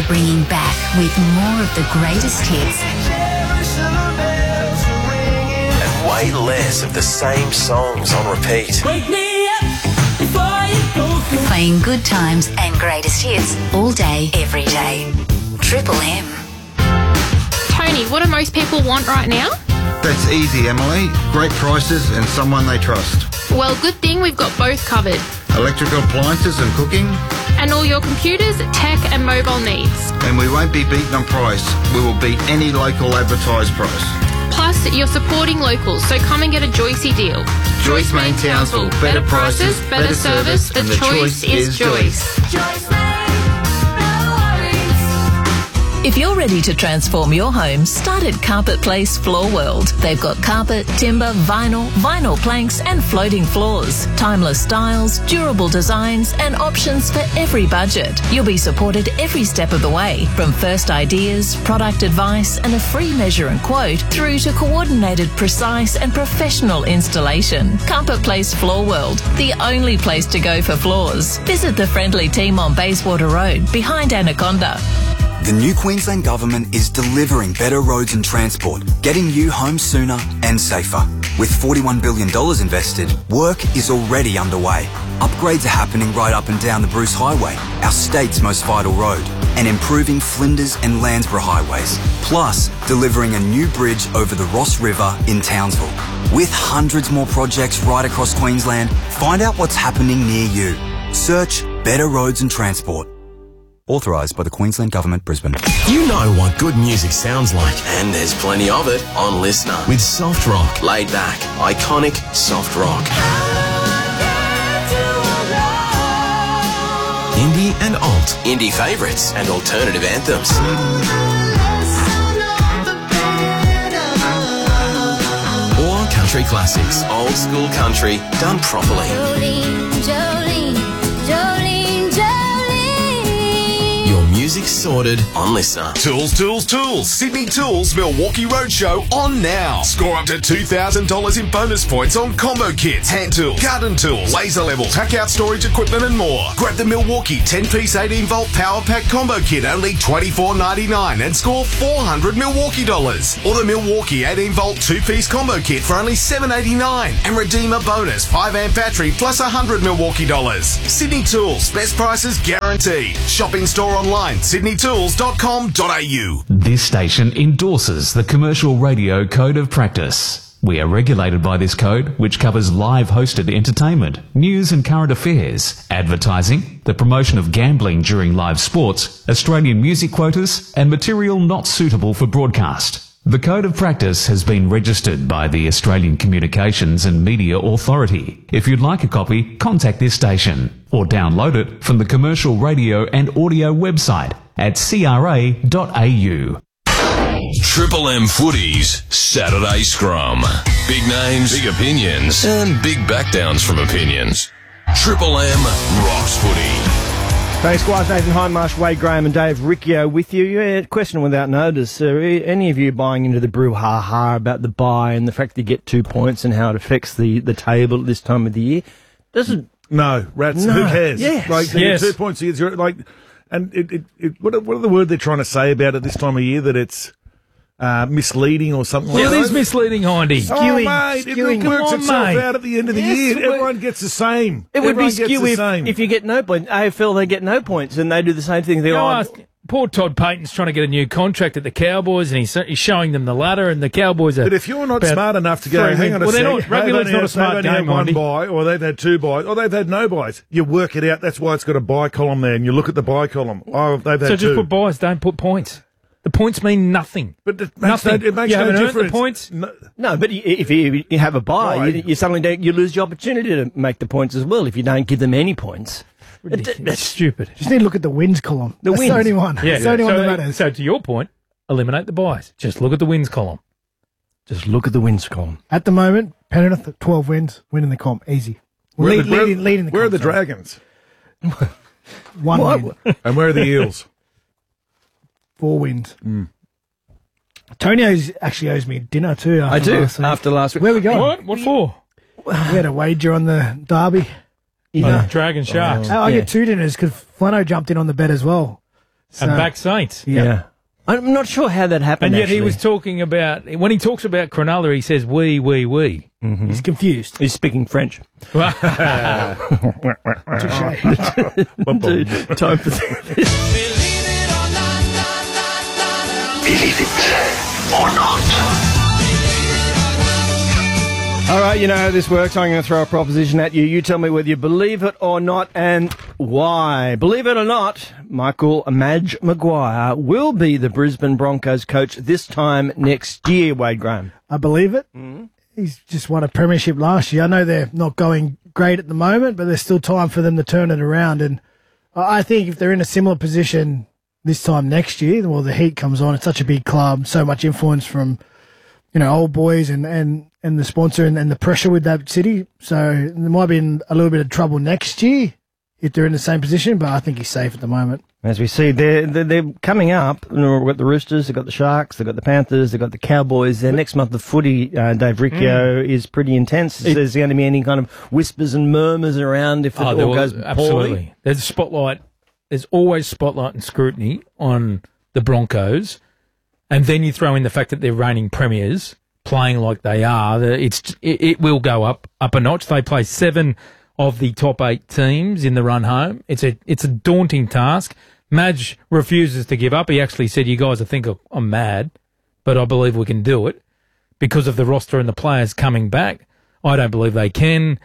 we're bringing back with more of the greatest hits. And way less of the same songs on repeat. Wake me up before you go. Playing good times and greatest hits all day, every day. Triple M. Tony, what do most people want right now? That's easy, Emily. Great prices and someone they trust. Well, good thing we've got both covered. Electrical appliances and cooking. And all your computers, tech and mobile needs. And we won't be beaten on price. We will beat any local advertised price. Plus, you're supporting locals, so come and get a Joycey deal. Joyce Main Townsville. Better prices, better service, and the choice is Joyce. Joyce Main, no worries. If you're ready to transform your home, start at Carpet Place Floor World. They've got carpet, timber, vinyl planks and floating floors. Timeless styles, durable designs and options for every budget. You'll be supported every step of the way, from first ideas, product advice and a free measure and quote through to coordinated, precise and professional installation. Carpet Place Floor World, the only place to go for floors. Visit the friendly team on Bayswater Road, behind Anaconda. The new Queensland Government is delivering better roads and transport, getting you home sooner and safer. With $41 billion invested, work is already underway. Upgrades are happening right up and down the Bruce Highway, our state's most vital road, and improving Flinders and Landsborough highways. Plus, delivering a new bridge over the Ross River in Townsville. With hundreds more projects right across Queensland, find out what's happening near you. Search Better Roads and Transport. Authorised by the Queensland Government, Brisbane. You know what good music sounds like, and there's plenty of it on Listener. With soft rock, laid back, iconic soft rock. Indie and alt, indie favourites and alternative anthems. Or country classics, old school country done properly. Jolene, Jolene, Jolene, Jolene. Your music sorted on Listener. Tools, Tools, Tools. Sydney Tools Milwaukee Roadshow on now. Score up to $2,000 in bonus points on combo kits, hand tools, garden tools, laser levels, hack-out storage equipment and more. Grab the Milwaukee 10-piece 18-volt power pack combo kit, only $24.99 and score $400 Milwaukee dollars. Or the Milwaukee 18-volt 2-piece combo kit for only $7.89 and redeem a bonus 5-amp battery plus $100 Milwaukee dollars. Sydney Tools, best prices guaranteed. Shop in store online, sydneytools.com.au. This station endorses the Commercial Radio Code of Practice. We are regulated by this code, which covers live hosted entertainment, news and current affairs, advertising, the promotion of gambling during live sports, Australian music quotas, and material not suitable for broadcast. The Code of Practice has been registered by the Australian Communications and Media Authority. If you'd like a copy, contact this station or download it from the Commercial Radio and Audio website at cra.au. Triple M Footies Saturday Scrum. Big names, big opinions, and big backdowns from opinions. Triple M rocks footy. Thanks, Squires, Nathan Hindmarsh, Wade Graham and Dave Riccio with you. Yeah, question without notice. Any of you buying into the brouhaha about the buy and the fact that you get 2 points and how it affects the table at this time of the year? Doesn't... No, rats, No. who cares? Yes. Like, you Yes. get 2 points, like, and what are the word they're trying to say about it this time of year, that it's misleading or something like Well, that? it is misleading, Hindy. Oh, mate, it works Come on, itself mate. out at the end of the year. Everyone gets the same. It would be Everyone gets skew the same. if you get no points. AFL, they get no points, and they do the same thing. They Poor Todd Payton's trying to get a new contract at the Cowboys, and he's showing them the ladder, and the Cowboys are... But if you're not about smart enough to go, 3 hang on a well, second, not, rugby league's not a smart they've only game, had one Hindy. buy, or they've had 2 buys, or they've had no buys. You work it out. That's why it's got a buy column there, and you look at the buy columm. Oh, they've had So 2. just put buys, don't put points. The points mean nothing. But it makes Nothing. No, it makes you no haven't earned difference. the points. No, but if you have a buy, Right. you suddenly you lose the opportunity to make the points as well if you don't give them any points. That's stupid. Just need to look at the wins column. The That's wins. the only one. Yeah. That's the only one that So, matters. so to your point, eliminate the buys. Just look at the wins column. Just look at the wins column. At the moment, Penrith 12 wins, winning the comp, easy. Leading the Where are comp, the sorry. Dragons? One win, And where are the Eels? 4 wins. Tony actually owes me dinner too. I do, last week. after last week. Where we going? What for? We had a wager on the derby. Dragon Sharks. I get 2 dinners because Flano jumped in on the bet as well. And back Saints. Yeah. I'm not sure how that happened. And yet actually. he was talking about, when he talks about Cronulla, he says, we. Mm-hmm. He's confused. He's speaking French. Touche. Dude, time for this. Believe it or not. All right, you know how this works. I'm going to throw a proposition at you. You tell me whether you believe it or not and why. Believe it or not, Michael Madge Maguire will be the Brisbane Broncos coach this time next year, Wade Graham. I believe it. He's just won a premiership last year. I know they're not going great at the moment, but there's still time for them to turn it around. And I think if they're in a similar position this time next year, well, the heat comes on. It's such a big club, so much influence from, old boys and the sponsor and the pressure with that city. So there might be in a little bit of trouble next year if they're in the same position, but I think he's safe at the moment. As we see, they're coming up. We've got the Roosters, they've got the Sharks, they've got the Panthers, they've got the Cowboys. Their next month of footy, Dave Riccio, is pretty intense. There's going to be any kind of whispers and murmurs around if it all goes poorly? Absolutely. There's spotlight. There's always spotlight and scrutiny on the Broncos. And then you throw in the fact that they're reigning premiers, playing like they are. It will go up a notch. They play 7 of the top 8 teams in the run home. It's a daunting task. Madge refuses to give up. He actually said, "You guys, I think I'm mad, but I believe we can do it because of the roster and the players coming back." I don't believe they can.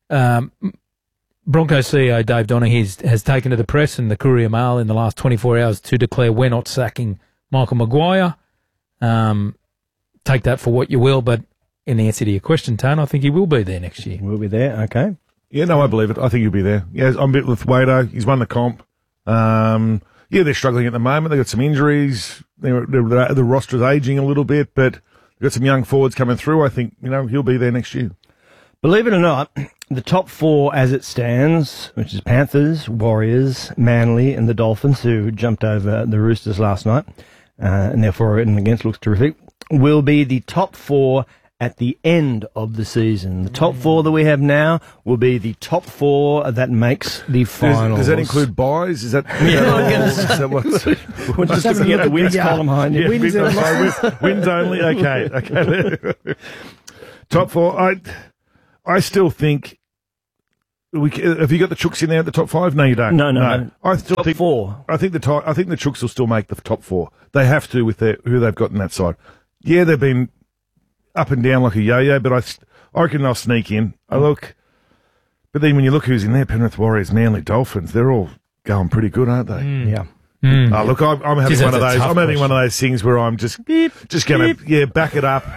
Broncos CEO Dave Donaghy has taken to the press and the Courier Mail in the last 24 hours to declare we're not sacking Michael Maguire. Take that for what you will, but in answer to your question, Tone, I think he will be there next year. Will be there, okay. Yeah, no, I believe it. I think he'll be there. Yeah, I'm a bit with Wado. He's won the comp. They're struggling at the moment. They've got some injuries. The roster's aging a little bit, but they've got some young forwards coming through. I think, he'll be there next year. Believe it or not, the top 4 as it stands, which is Panthers, Warriors, Manly and the Dolphins, who jumped over the Roosters last night, and therefore written against, looks terrific, will be the top 4 at the end of the season. The top 4 that we have now will be the top 4 that makes the finals. Does that include buys? Is that... We're just looking at the wins column behind you. Wins only? Okay. Top 4. I still think... have you got the Chooks in there at the top 5? No, you don't. No. I still top think 4. I think the Chooks will still make the top 4. They have to with who they've got in that side. Yeah, they've been up and down like a yo-yo, but I reckon they'll sneak in. But then when you look who's in there, Penrith Warriors, Manly, Dolphins, they're all going pretty good, aren't they? Yeah. Look, I'm having one of those. I'm having one of those things where I'm just going to back it up.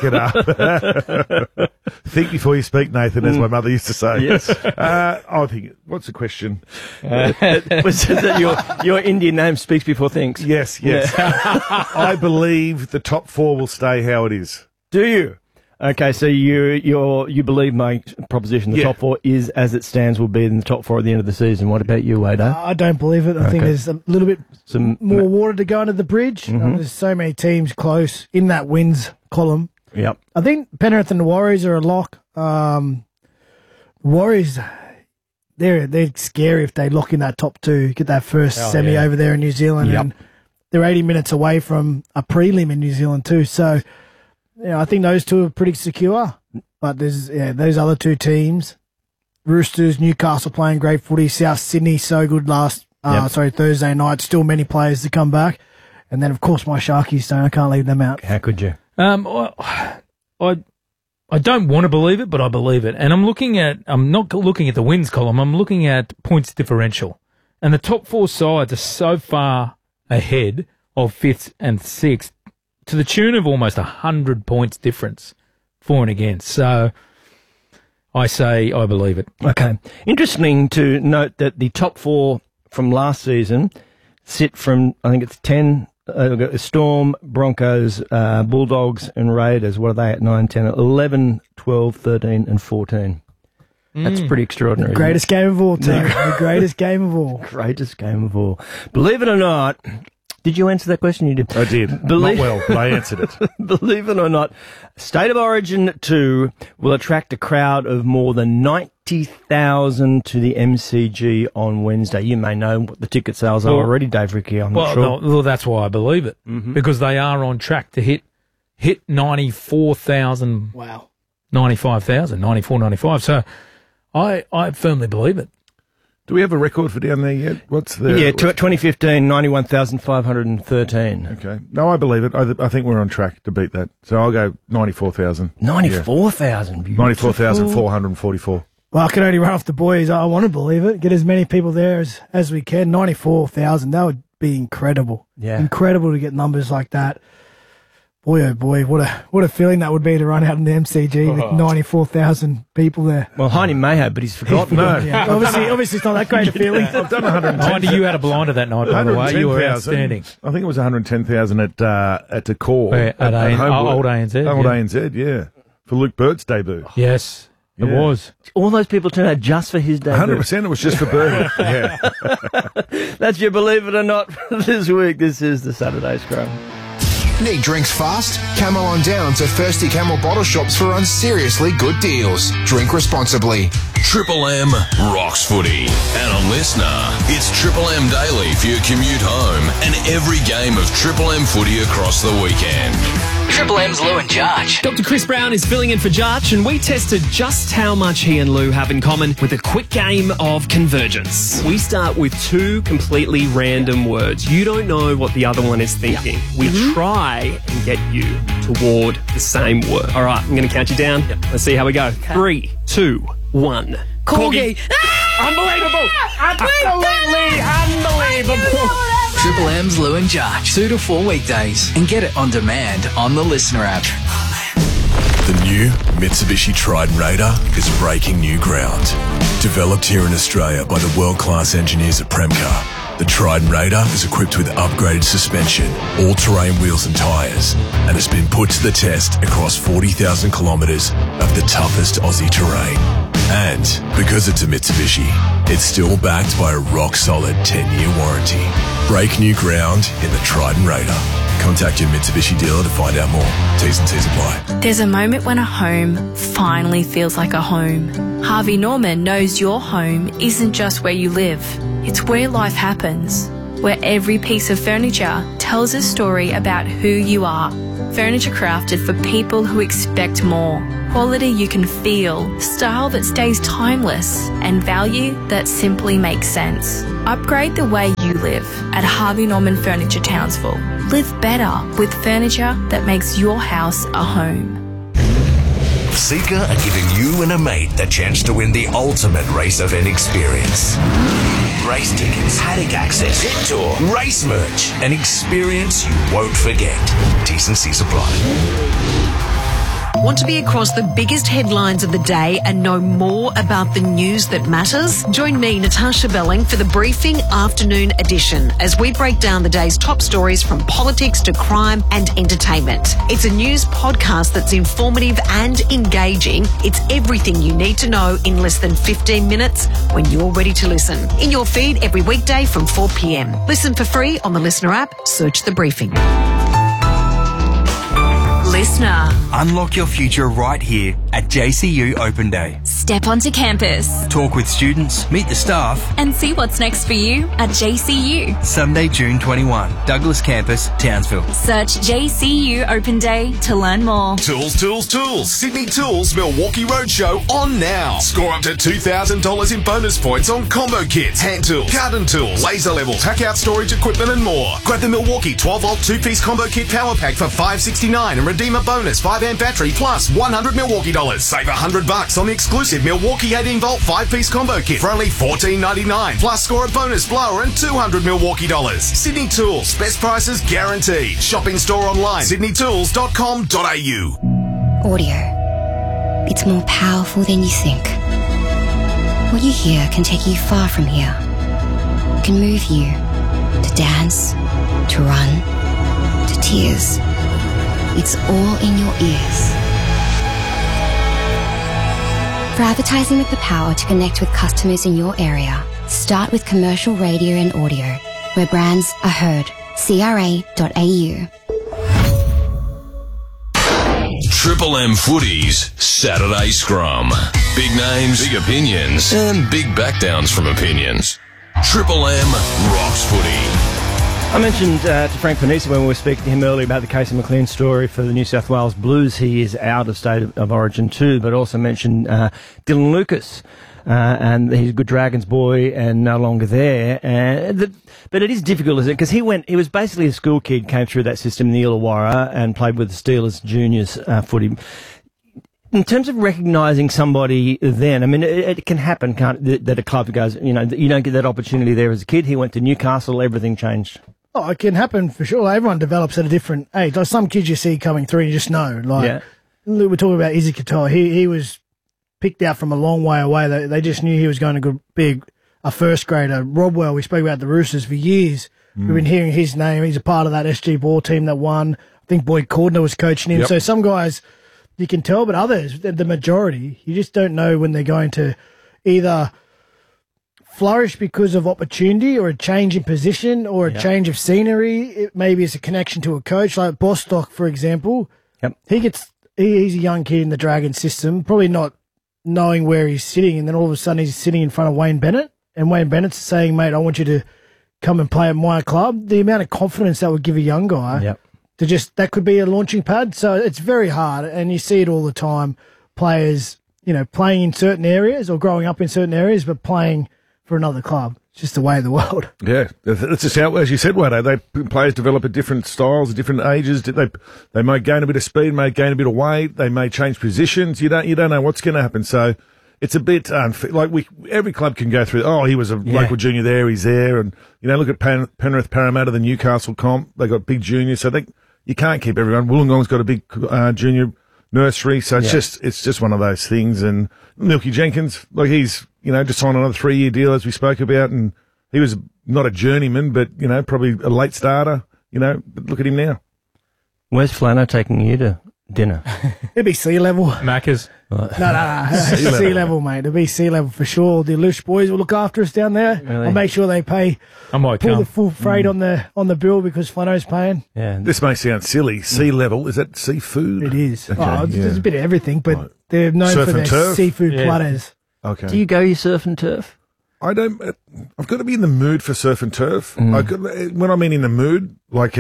Think before you speak, Nathan, as my mother used to say. Yes. I think. What's the question? Was it that your Indian name speaks before thinks? Yes. Yeah. I believe the top 4 will stay how it is. Do you? Okay, so you believe my proposition. The top 4 is as it stands will be in the top 4 at the end of the season. What about you, Wado? I don't believe it. I think there's a little bit more water to go under the bridge. There's so many teams close in that wins column. Yep. I think Penrith and the Warriors are a lock. Warriors, they're scary if they lock in that top 2, get that first semi over there in New Zealand, and they're 80 minutes away from a prelim in New Zealand too. So, I think those 2 are pretty secure. But there's those other 2 teams, Roosters, Newcastle playing great footy, South Sydney so good Thursday night. Still many players to come back, and then of course my Sharkies. So I can't leave them out. How could you? I don't want to believe it, but I believe it. And I'm not looking at the wins column. I'm looking at points differential. And the top 4 sides are so far ahead of 5th and 6th to the tune of almost 100 points difference for and against. So I say I believe it. Okay. Interesting to note that the top 4 from last season sit from, I think it's 10... Storm, Broncos, Bulldogs and Raiders. What are they at? 9, 10, 11, 12, 13 and 14. That's pretty extraordinary. The greatest game of all, Tim. The greatest game of all. Greatest game of all. Believe it or not, did you answer that question? You did. I did. Not well, but I answered it. Believe it or not, State of Origin 2 will attract a crowd of more than 80,000 to the MCG on Wednesday. You may know what the ticket sales are already, Dave Ricky. I'm not sure. Well, that's why I believe it. Because they are on track to hit 94,000. Wow. 95,000, 94, 95. So I firmly believe it. Do we have a record for down there yet? What's the... Yeah, 2015, 91,513. Okay. No, I believe it. I think we're on track to beat that. So I'll go 94,000. 94,000? Yeah. 94,444. Well, I can only run off the boys. I want to believe it. Get as many people there as we can. 94,000. That would be incredible. Yeah. Incredible to get numbers like that. Boy, oh boy, what a feeling that would be to run out in the MCG with 94,000 people there. Well, Heine may have, but he's forgotten. Yeah. Obviously, it's not that great a feeling. I've done 110,000. Heine, you had a blinder that night, by the way. You were outstanding. I think it was 110,000 at the core. At Old ANZ. Old ANZ, yeah. For Luke Burt's debut. Yes, it was. All those people turned out just for his debut. 100% it was just for Burt. Yeah. That's your believe it or not this week. This is the Saturday Scrum. Need drinks fast? Camel on down to Thirsty Camel bottle shops for on seriously good deals. Drink responsibly. Triple M rocks footy. And on Listener, it's Triple M Daily for your commute home and every game of Triple M footy across the weekend. Triple M's Lou and Jarch. Dr. Chris Brown is filling in for Jarch, and we tested just how much he and Lou have in common with a quick game of convergence. We start with two completely random words. You don't know what the other one is thinking. We try and get you toward the same word. All right, I'm going to count you down. Let's see how we go. 3, 2, 1. Corgi. Unbelievable! Absolutely unbelievable! Triple M's Lou and Jarch. 2 to 4 weekdays. And get it on demand on the Listener app. The new Mitsubishi Triton Raider is breaking new ground. Developed here in Australia by the world-class engineers at Premcar, the Triton Raider is equipped with upgraded suspension, all-terrain wheels and tyres, and has been put to the test across 40,000 kilometres of the toughest Aussie terrain. And because it's a Mitsubishi, it's still backed by a rock-solid 10-year warranty. Break new ground in the Triton Raider. Contact your Mitsubishi dealer to find out more. T's and C's apply. There's a moment when a home finally feels like a home. Harvey Norman knows your home isn't just where you live. It's where life happens, where every piece of furniture tells a story about who you are. Furniture crafted for people who expect more. Quality you can feel, style that stays timeless, and value that simply makes sense. Upgrade the way you live at Harvey Norman Furniture Townsville. Live better with furniture that makes your house a home. Seeker are giving you and a mate the chance to win the ultimate race event experience. Race tickets, paddock access, hit tour, race merch, an experience you won't forget. T's and C's apply. Want to be across the biggest headlines of the day and know more about the news that matters? Join me, Natasha Belling, for the Briefing Afternoon Edition as we break down the day's top stories from politics to crime and entertainment. It's a news podcast that's informative and engaging. It's everything you need to know in less than 15 minutes when you're ready to listen. In your feed every weekday from 4 p.m. Listen for free on the Listener app. Search The Briefing. Listener. Unlock your future right here at JCU Open Day. Step onto campus. Talk with students, meet the staff, and see what's next for you at JCU. Sunday, June 21, Douglas Campus, Townsville. Search JCU Open Day to learn more. Tools, tools, tools. Sydney Tools Milwaukee Roadshow on now. Score up to $2,000 in bonus points on combo kits, hand tools, garden tools, laser levels, hack out storage equipment and more. Grab the Milwaukee 12-volt 2-piece combo kit power pack for $5.69 and redeem a bonus 5-amp battery plus $100 Milwaukee dollars. Save $100 on the exclusive Milwaukee 18-volt 5-piece combo kit for only $14.99. Plus score a bonus blower and $200 Milwaukee dollars. Sydney Tools, best prices guaranteed. Shop in store online, sydneytools.com.au. Audio. It's more powerful than you think. What you hear can take you far from here. It can move you to dance, to run, to tears. It's all in your ears. For advertising with the power to connect with customers in your area, start with commercial radio and audio, where brands are heard. CRA.au. Triple M Footy's Saturday Scrum. Big names, big opinions, and big backdowns from opinions. Triple M rocks footy. I mentioned to Frank Panisa when we were speaking to him earlier about the Casey McLean story for the New South Wales Blues. He is out of state of origin too, but also mentioned Dylan Lucas. And he's a good Dragons boy and no longer there. But it is difficult, isn't it? Because he was basically a school kid, came through that system in the Illawarra and played with the Steelers juniors footy. In terms of recognising somebody then, I mean, it can happen, can't it, that a club goes, you don't get that opportunity there as a kid. He went to Newcastle, everything changed. Oh, it can happen for sure. Everyone develops at a different age. Like some kids you see coming through, you just know. We're talking about Izzy Katoa. He was picked out from a long way away. They just knew he was going to be a first grader. Rodwell, we spoke about the Roosters for years. We've been hearing his name. He's a part of that SG ball team that won. I think Boyd Cordner was coaching him. Yep. So some guys you can tell, but others, the majority, you just don't know when they're going to either flourish because of opportunity or a change in position or a change of scenery. Maybe it's a connection to a coach like Bostock, for example. Yep. He's a young kid in the Dragon system, probably not knowing where he's sitting, and then all of a sudden he's sitting in front of Wayne Bennett, and Wayne Bennett's saying, mate, I want you to come and play at my club. The amount of confidence that would give a young guy that could be a launching pad. So it's very hard, and you see it all the time. Players, playing in certain areas or growing up in certain areas, but playing for another club. It's just the way of the world. Yeah, it's just how, as you said, Wado, players develop at different styles, at different ages. They may gain a bit of speed, may gain a bit of weight, they may change positions. You don't know what's going to happen. So it's a bit unfair. Like every club can go through. Oh, he was a local junior there, he's there, and look at Penrith, Parramatta, the Newcastle comp. They got big juniors, so you can't keep everyone. Wollongong's got a big junior nursery, so it's just one of those things. And Milky Jenkins, he's just signed another 3-year deal, as we spoke about, and he was not a journeyman, but probably a late starter. But look at him now. Where's Flano taking you to dinner? It'd be sea level. Macca's. No. Sea level, mate. It'd be sea level for sure. The Lush boys will look after us down there. Really? I'll make sure they pay. I might pull come. the full freight on the bill because Flano's paying. Yeah. This may sound silly. Sea level, is that seafood? It is. Okay, There's a bit of everything, but they're known Surf for and their turf? seafood platters. Okay. Do you go your surf and turf? I don't. I've got to be in the mood for surf and turf. When I mean in the mood,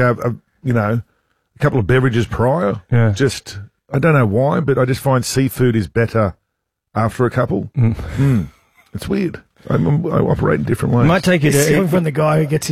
a couple of beverages prior. Yeah. Just I don't know why, but I just find seafood is better after a couple. It's weird. I operate in different ways. Might take you It's coming from the guy who gets his